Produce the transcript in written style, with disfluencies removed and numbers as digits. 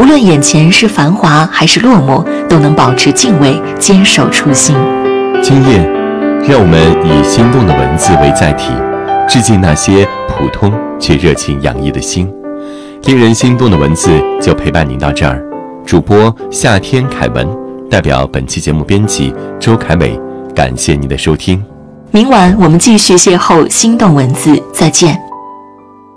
无论眼前是繁华还是落寞，都能保持敬畏，坚守初心。 今夜，让我们以心动的文字为载体，致敬那些普通却热情洋溢的心。令人心动的文字就陪伴您到这儿。主播夏天凯文代表本期节目编辑周凯美，感谢您的收听。 明晚我们继续邂逅心动文字，再见。